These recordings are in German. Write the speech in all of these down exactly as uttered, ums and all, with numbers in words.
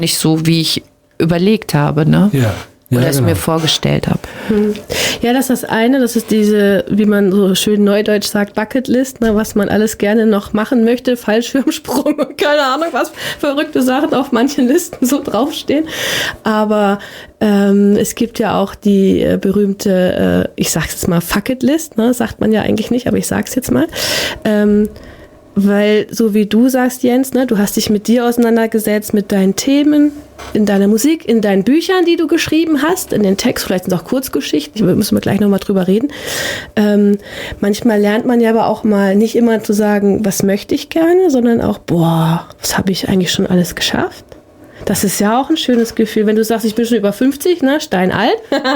nicht so, wie ich überlegt habe, ne? Ja. Ja, Oder es genau. mir vorgestellt habe. Ja, das ist das eine, das ist diese, wie man so schön neudeutsch sagt, Bucketlist, ne, was man alles gerne noch machen möchte, Fallschirmsprung und keine Ahnung, was verrückte Sachen auf manchen Listen so draufstehen. Aber ähm, es gibt ja auch die äh, berühmte, äh, ich sag's jetzt mal, Fucketlist, ne, sagt man ja eigentlich nicht, aber ich sag's jetzt mal. Ähm, Weil, so wie du sagst, Jens, ne, du hast dich mit dir auseinandergesetzt, mit deinen Themen, in deiner Musik, in deinen Büchern, die du geschrieben hast, in den Text, vielleicht sind auch Kurzgeschichten, da müssen wir gleich nochmal drüber reden. Ähm, manchmal lernt man ja aber auch mal nicht immer zu sagen, was möchte ich gerne, sondern auch, boah, was habe ich eigentlich schon alles geschafft? Das ist ja auch ein schönes Gefühl, wenn du sagst, ich bin schon über fünfzig, ne, steinalt.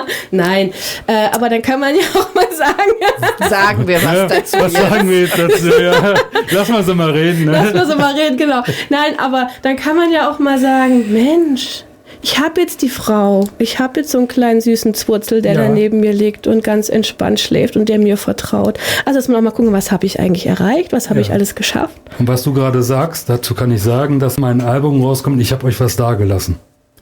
Nein, äh, aber dann kann man ja auch mal sagen. Sagen wir was Ja, dazu. was sagen wir jetzt dazu? Ja, lass mal so mal reden. Ne? Lass mal so mal reden, genau. Nein, aber dann kann man ja auch mal sagen, Mensch, ich habe jetzt die Frau, ich habe jetzt so einen kleinen süßen Zwurzel, der Ja. da neben mir liegt und ganz entspannt schläft und der mir vertraut. Also dass man auch mal gucken, was habe ich eigentlich erreicht, was habe Ja. ich alles geschafft. Und was du gerade sagst, dazu kann ich sagen, dass mein Album rauskommt, ich habe euch was dagelassen.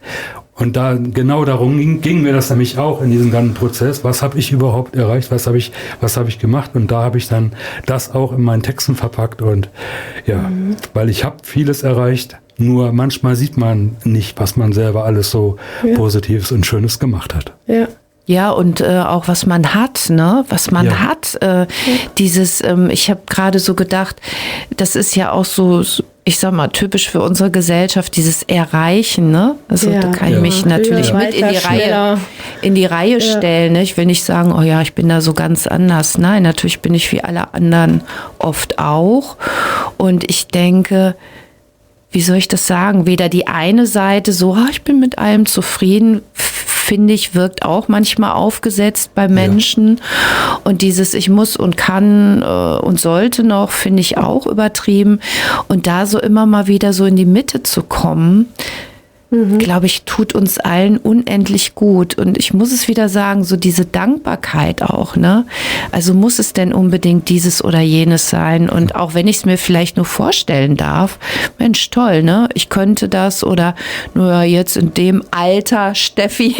Und da genau darum ging, ging mir das nämlich auch in diesem ganzen Prozess. Was habe ich überhaupt erreicht? Was habe ich, was habe ich gemacht? Und da habe ich dann das auch in meinen Texten verpackt. Und ja, mhm. weil ich habe vieles erreicht. Nur manchmal sieht man nicht, was man selber alles so ja. Positives und Schönes gemacht hat. Ja. Ja, und äh, auch was man hat, ne? Was man Ja. hat. Äh, dieses, ähm, ich habe gerade so gedacht, das ist ja auch so, ich sag mal, typisch für unsere Gesellschaft, dieses Erreichen, ne? Also Ja. da kann ich Ja. mich natürlich Höher, mit in die weiter, Reihe, schneller. in die Reihe Ja. stellen. Ne? Ich will nicht sagen, oh ja, ich bin da so ganz anders. Nein, natürlich bin ich wie alle anderen oft auch. Und ich denke, wie soll ich das sagen? Weder die eine Seite so, ah, ich bin mit allem zufrieden, finde ich, wirkt auch manchmal aufgesetzt bei Menschen. Ja. Und dieses ich muss und kann äh, und sollte noch, finde ich auch übertrieben. Und da so immer mal wieder so in die Mitte zu kommen, mhm. glaube ich, tut uns allen unendlich gut. Und ich muss es wieder sagen, so diese Dankbarkeit auch, ne? Also muss es denn unbedingt dieses oder jenes sein? Und auch wenn ich es mir vielleicht nur vorstellen darf, Mensch, toll, ne? Ich könnte das oder nur jetzt in dem Alter, Steffi,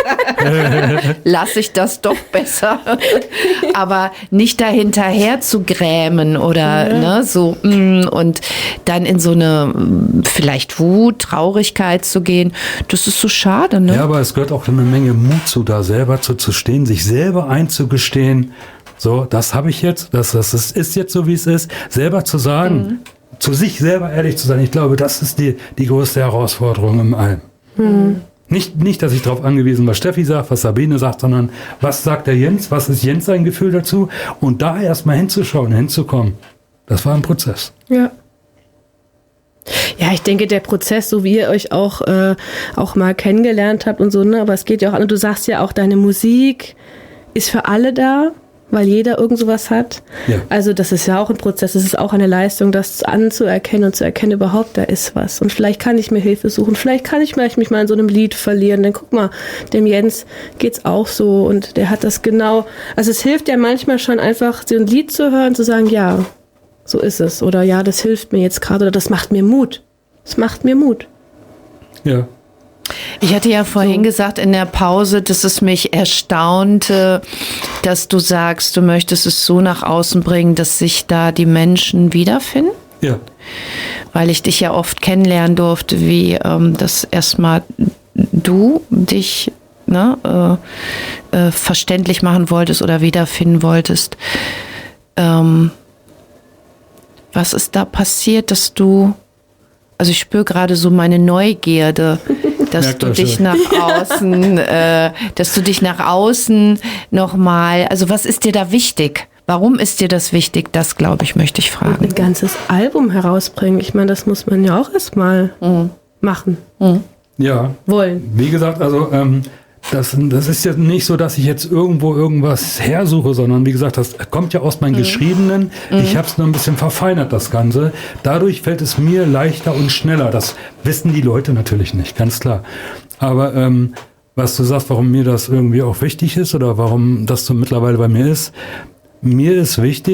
lasse ich das doch besser. Aber nicht dahinterher zu grämen oder ja. ne, so mh, und dann in so eine vielleicht Wut, Traurigkeit zu gehen, das ist so schade, ne? Ja, aber es gehört auch eine Menge Mut zu, da selber zu, zu stehen, sich selber einzugestehen, so, das habe ich jetzt, das, das ist, ist jetzt so, wie es ist, selber zu sagen, mhm. zu sich selber ehrlich zu sein, ich glaube, das ist die, die größte Herausforderung im Allem. Mhm. Nicht, nicht, dass ich darauf angewiesen bin, was Steffi sagt, was Sabine sagt, sondern was sagt der Jens, was ist Jens sein Gefühl dazu und da erstmal hinzuschauen, hinzukommen, das war ein Prozess. Ja. Ja, ich denke, der Prozess, so wie ihr euch auch, äh, auch mal kennengelernt habt und so, ne, aber es geht ja auch an, du sagst ja auch, deine Musik ist für alle da, weil jeder irgend sowas hat. Ja. Also das ist ja auch ein Prozess, es ist auch eine Leistung, das anzuerkennen und zu erkennen, überhaupt, da ist was. Und vielleicht kann ich mir Hilfe suchen, vielleicht kann ich mich mal in so einem Lied verlieren, denn guck mal, dem Jens geht's auch so und der hat das genau, also es hilft ja manchmal schon einfach, so ein Lied zu hören, zu sagen, ja, so ist es. Oder ja, das hilft mir jetzt gerade oder das macht mir Mut. Das macht mir Mut. Ja. Ich hatte ja vorhin So. gesagt in der Pause, dass es mich erstaunte, dass du sagst, du möchtest es so nach außen bringen, dass sich da die Menschen wiederfinden. Ja. Weil ich dich ja oft kennenlernen durfte, wie ähm, das erstmal du dich ne, äh, äh, verständlich machen wolltest oder wiederfinden wolltest. Ähm, was ist da passiert, dass du, also ich spüre gerade so meine Neugierde, dass Merkt du euch dich schon. nach außen, äh, dass du dich nach außen nochmal, also was ist dir da wichtig? Warum ist dir das wichtig? Das, glaube ich, möchte ich fragen. Ein ganzes Album herausbringen. Ich meine, das muss man ja auch erstmal Mhm. machen. Mhm. Ja. Wollen. Wie gesagt, also ähm, das, das ist ja nicht so, dass ich jetzt irgendwo irgendwas hersuche, sondern wie gesagt, das kommt ja aus meinem mhm. Geschriebenen. Mhm. Ich habe es nur ein bisschen verfeinert, das Ganze. Dadurch fällt es mir leichter und schneller. Das wissen die Leute natürlich nicht, ganz klar. Aber ähm, was du sagst, warum mir das irgendwie auch wichtig ist oder warum das so mittlerweile bei mir ist, mir ist wichtig,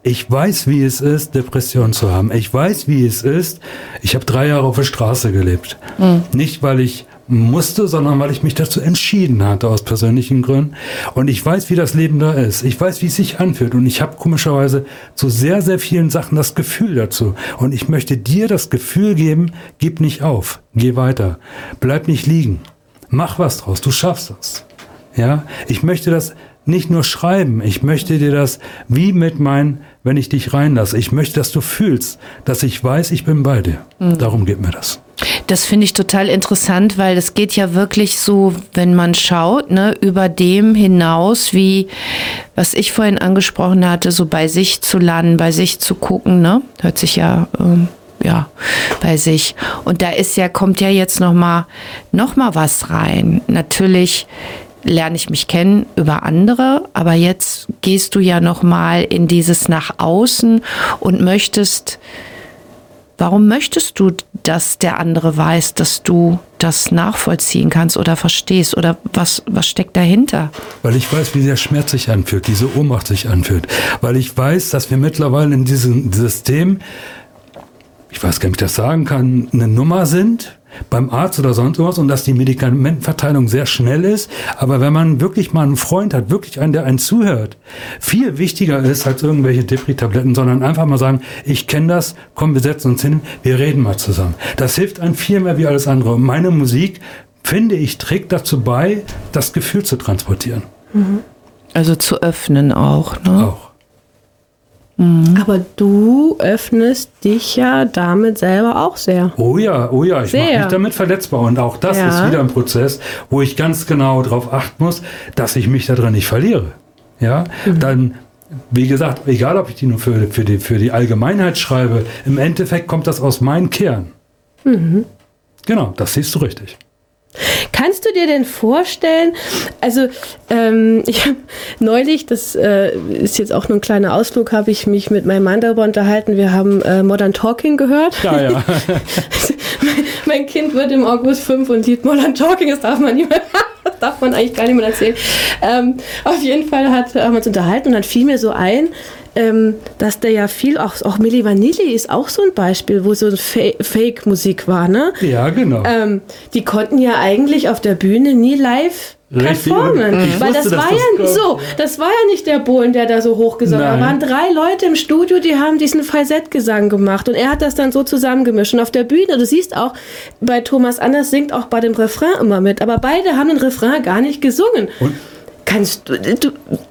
Ich weiß, wie es ist, Depression zu haben. Ich weiß, wie es ist. Ich habe drei Jahre auf der Straße gelebt. Mhm. Nicht, weil ich musste, sondern weil ich mich dazu entschieden hatte, aus persönlichen Gründen. Und ich weiß, wie das Leben da ist. Ich weiß, wie es sich anfühlt. Und ich habe komischerweise zu sehr, sehr vielen Sachen das Gefühl dazu. Und ich möchte dir das Gefühl geben, gib nicht auf. Geh weiter. Bleib nicht liegen. Mach was draus. Du schaffst das. Ja? Ich möchte das nicht nur schreiben, ich möchte dir das wie mit meinen, wenn ich dich reinlasse, ich möchte, dass du fühlst, dass ich weiß, ich bin bei dir. Mhm. Darum geht mir das. Das finde ich total interessant, weil das geht ja wirklich so, wenn man schaut, ne, über dem hinaus, wie, was ich vorhin angesprochen hatte, so bei sich zu landen, bei sich zu gucken, ne, hört sich ja, ähm, ja, bei sich. Und da ist ja, kommt ja jetzt noch mal, noch mal was rein. Natürlich lerne ich mich kennen über andere, aber jetzt gehst du ja noch mal in dieses nach außen und möchtest, warum möchtest du, dass der andere weiß, dass du das nachvollziehen kannst oder verstehst oder was, was steckt dahinter? Weil ich weiß, wie der Schmerz sich anfühlt, diese Ohnmacht sich anfühlt, weil ich weiß, dass wir mittlerweile in diesem System, ich weiß gar nicht, wie ich das sagen kann, eine Nummer sind, beim Arzt oder sonst was und dass die Medikamentenverteilung sehr schnell ist. Aber wenn man wirklich mal einen Freund hat, wirklich einen, der einen zuhört, viel wichtiger ist als irgendwelche Depri-Tabletten, sondern einfach mal sagen, ich kenne das, komm, wir setzen uns hin, wir reden mal zusammen. Das hilft einem viel mehr wie alles andere. Und meine Musik, finde ich, trägt dazu bei, das Gefühl zu transportieren. Also zu öffnen auch, ne? Auch. Mhm. Aber du öffnest dich ja damit selber auch sehr. Oh ja, oh ja, ich mache mich damit verletzbar. Und auch das ja. ist wieder ein Prozess, wo ich ganz genau darauf achten muss, dass ich mich da drin nicht verliere. Ja, mhm. Dann, wie gesagt, egal ob ich die nur für, für, die, für die Allgemeinheit schreibe, im Endeffekt kommt das aus meinem Kern. Mhm. Genau, das siehst du richtig. Kannst du dir denn vorstellen, also ähm, ich habe neulich, das äh, ist jetzt auch nur ein kleiner Ausflug, habe ich mich mit meinem Mann darüber unterhalten, wir haben äh, Modern Talking gehört. Ja, ja. mein, mein Kind wird im August fünf und liebt Modern Talking, das darf man niemand, das darf man eigentlich gar nicht mehr erzählen. Ähm, auf jeden Fall hat, haben wir uns unterhalten und dann fiel mir so ein, Ähm, dass der ja viel, auch, auch Milli Vanilli ist auch so ein Beispiel, wo so Fa- Fake-Musik war, ne? Ja, genau. Ähm, die konnten ja eigentlich auf der Bühne nie live performen, ich weil wusste, das war das ja kommt. so, das war ja nicht der Bohlen, der da so hochgesungen hat. Da waren drei Leute im Studio, die haben diesen Falsettgesang gemacht und er hat das dann so zusammengemischt und auf der Bühne, du siehst auch, bei Thomas Anders singt auch bei dem Refrain immer mit, aber beide haben den Refrain gar nicht gesungen. Und? Kannst du, du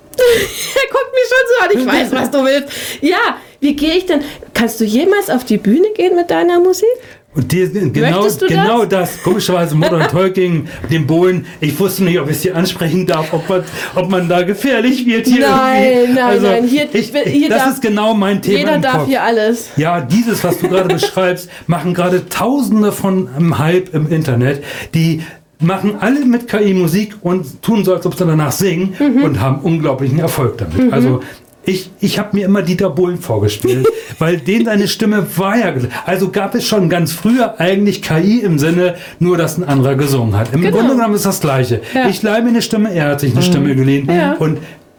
er guckt mich schon so an, ich weiß, was du willst. Ja, wie gehe ich denn? Kannst du jemals auf die Bühne gehen mit deiner Musik? Und die, genau, Möchtest du genau das? das, komischerweise Modern Talking, den Bohlen, ich wusste nicht, ob ich es hier ansprechen darf, ob man, ob man da gefährlich wird hier. Nein, irgendwie. nein, also, nein, hier, ich, hier das darf, ist genau mein Thema. Jeder im darf Kopf. hier alles. Ja, dieses, was du gerade beschreibst, machen gerade Tausende von im Hype im Internet, die machen alle mit K I Musik und tun so, als ob sie danach singen mhm. und haben unglaublichen Erfolg damit. Mhm. Also ich, ich habe mir immer Dieter Bohlen vorgespielt, weil den seine Stimme war ja... Also gab es schon ganz früher eigentlich K I im Sinne, nur dass ein anderer gesungen hat. Im genau. Grunde genommen ist das Gleiche. Ja. Ich leihe mir eine Stimme, er hat sich eine mhm. Stimme geliehen ja. und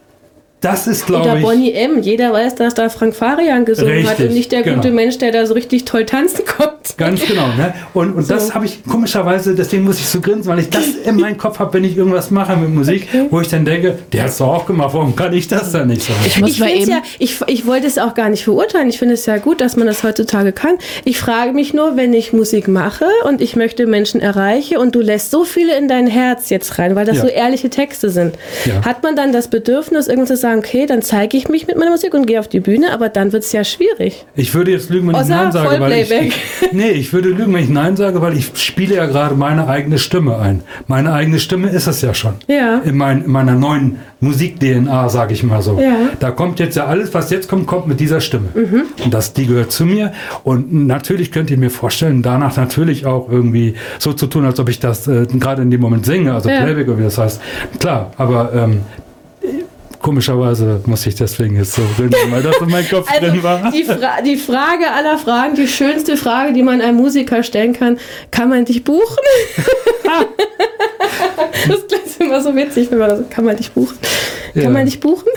das ist, glaube ich... Oder Bonnie M. Jeder weiß, dass da Frank Farian gesungen richtig, hat und nicht der genau. gute Mensch, der da so richtig toll tanzen kommt. Ganz genau. Ne? Und, und so. Das habe ich komischerweise, deswegen muss ich so grinsen, weil ich das in meinem Kopf habe, wenn ich irgendwas mache mit Musik, okay. wo ich dann denke, der hat es doch auch gemacht, warum kann ich das dann nicht so? Ich, muss ich, mal eben ja, ich, ich wollte es auch gar nicht verurteilen. Ich finde es ja gut, dass man das heutzutage kann. Ich frage mich nur, wenn ich Musik mache und ich möchte Menschen erreichen und du lässt so viele in dein Herz jetzt rein, weil das ja. so ehrliche Texte sind, ja. hat man dann das Bedürfnis, irgendwann zu sagen, okay, dann zeige ich mich mit meiner Musik und gehe auf die Bühne, aber dann wird es ja schwierig. Ich würde jetzt lügen, wenn ich Nein sage, weil ich, ich, nee, ich würde lügen, wenn ich Nein sage, weil ich spiele ja gerade meine eigene Stimme ein. Meine eigene Stimme ist es ja schon. Ja. In, mein, in meiner neuen Musik-D N A, sage ich mal so. Ja. Da kommt jetzt ja alles, was jetzt kommt, kommt mit dieser Stimme. Mhm. Und das, die gehört zu mir. Und natürlich könnt ihr mir vorstellen, danach natürlich auch irgendwie so zu tun, als ob ich das äh, gerade in dem Moment singe, also ja. Playback oder wie das heißt. Klar, aber ähm, komischerweise muss ich deswegen jetzt so reden, weil das in meinem Kopf also drin war. Die, Fra- die Frage aller Fragen, die schönste Frage, die man einem Musiker stellen kann, kann man dich buchen? Das klingt immer so witzig, wenn man das, kann man dich buchen? Kann Ja. man dich buchen?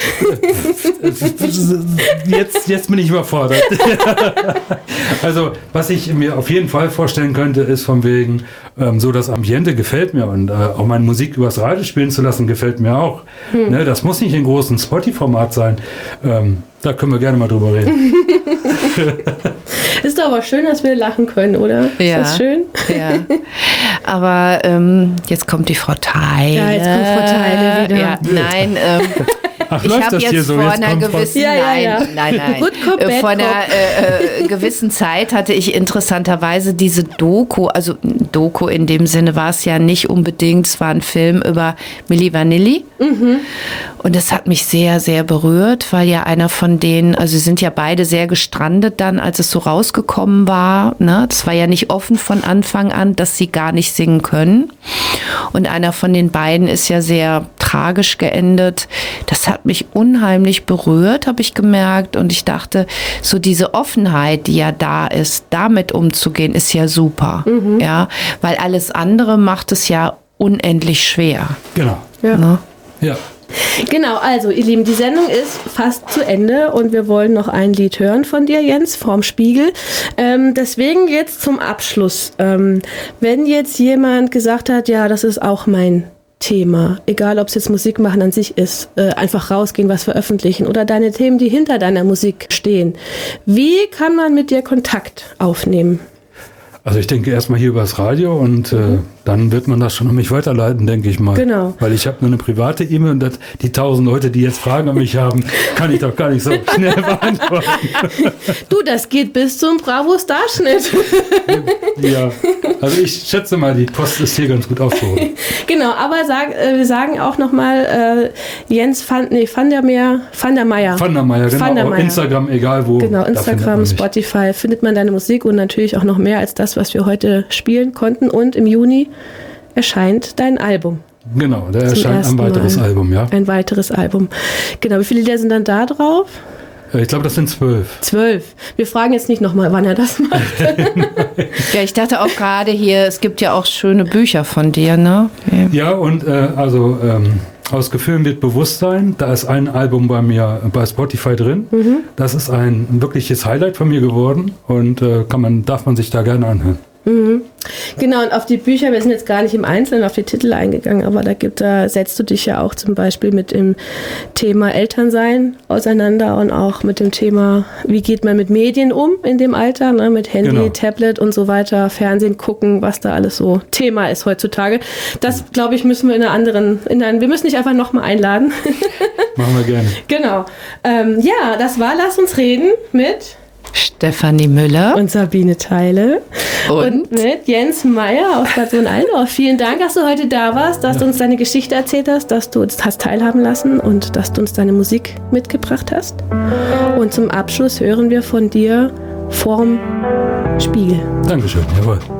Jetzt, jetzt bin ich überfordert. Also, was ich mir auf jeden Fall vorstellen könnte, ist von wegen, ähm, so das Ambiente gefällt mir und äh, auch meine Musik übers Radio spielen zu lassen, gefällt mir auch. Hm. Ne, das muss nicht in großen Spotify-Format sein. Ähm, da können wir gerne mal drüber reden. Ist doch aber schön, dass wir lachen können, oder? Ja. Ist das schön? Ja. Aber ähm, jetzt kommt die Frau Teile. Ja, jetzt kommt Frau Teile wieder. Ja, nein, ähm, Ach, ich läuft habe das jetzt hier so? vor Jetzt einer kommt Frau- gewissen, Ja, ja, nein, ja. nein, nein, Good Cop, Äh, Bad vor einer Cop. äh, äh, gewissen Zeit hatte ich interessanterweise diese Doku, also Doku in dem Sinne war es ja nicht unbedingt, es war ein Film über Milli Vanilli. Mhm. Und das hat mich sehr, sehr berührt, weil ja einer von denen, also sie sind ja beide sehr gestrandet dann, als es so rausgekommen war. Ne? Das war ja nicht offen von Anfang an, dass sie gar nicht singen können. Und einer von den beiden ist ja sehr tragisch geendet. Das hat mich unheimlich berührt, habe ich gemerkt. Und ich dachte, so diese Offenheit, die ja da ist, damit umzugehen, ist ja super. Mhm. Ja, weil alles andere macht es ja unendlich schwer. Genau. Ja. Ne? Ja. Genau, also ihr Lieben, die Sendung ist fast zu Ende und wir wollen noch ein Lied hören von dir, Jens, vorm Spiegel. Ähm, deswegen jetzt zum Abschluss. Ähm, wenn jetzt jemand gesagt hat, ja, das ist auch mein Thema, egal ob es jetzt Musik machen an sich ist, äh, einfach rausgehen, was veröffentlichen oder deine Themen, die hinter deiner Musik stehen. Wie kann man mit dir Kontakt aufnehmen? Also ich denke erstmal hier übers Radio und mhm. äh, dann wird man das schon an mich weiterleiten, denke ich mal. Genau. Weil ich habe nur eine private E-Mail und das, die tausend Leute, die jetzt Fragen an mich haben, kann ich doch gar nicht so schnell beantworten. Du, das geht bis zum Bravo-Starschnitt. Ja, also ich schätze mal, die Post ist hier ganz gut aufgehoben. Genau, aber sag, äh, wir sagen auch nochmal äh, Jens van, nee, van der Meer, van der Meyer. Van der Meyer, genau. Van der Meyer. Instagram, egal wo. Genau, da findet man Instagram, mich. Spotify, findet man deine Musik und natürlich auch noch mehr als das, was wir heute spielen konnten. Und im Juni erscheint dein Album. Genau, da Zum erscheint ersten ein weiteres Mal. Album, ja. Ein weiteres Album. Genau, wie viele Lieder sind dann da drauf? Äh, Ich glaube, das sind zwölf. Zwölf. Wir fragen jetzt nicht nochmal, wann er das macht. Ja, ich dachte auch gerade hier, es gibt ja auch schöne Bücher von dir, ne? Ja, und äh, also ähm, aus Gefühlen wird Bewusstsein. Da ist ein Album bei mir bei Spotify drin. Mhm. Das ist ein wirkliches Highlight von mir geworden und äh, kann man, darf man sich da gerne anhören. Mhm. Genau, und auf die Bücher, wir sind jetzt gar nicht im Einzelnen auf die Titel eingegangen, aber da gibt, da setzt du dich ja auch zum Beispiel mit dem Thema Elternsein auseinander und auch mit dem Thema, wie geht man mit Medien um in dem Alter, ne, mit Handy, Genau. Tablet und so weiter, Fernsehen gucken, was da alles so Thema ist heutzutage. Das, glaube ich, müssen wir in einer anderen, in einer, wir müssen dich einfach nochmal einladen. Machen wir gerne. Genau. Ähm, ja, das war Lass uns reden mit Stefanie Müller. und Sabine Teile und, Und? mit Jens Meyer aus Bad Sohn-Allendorf. Vielen Dank, dass du heute da warst, dass du uns deine Geschichte erzählt hast, dass du uns hast teilhaben lassen und dass du uns deine Musik mitgebracht hast. Und zum Abschluss hören wir von dir Vorm Spiegel. Dankeschön, jawohl.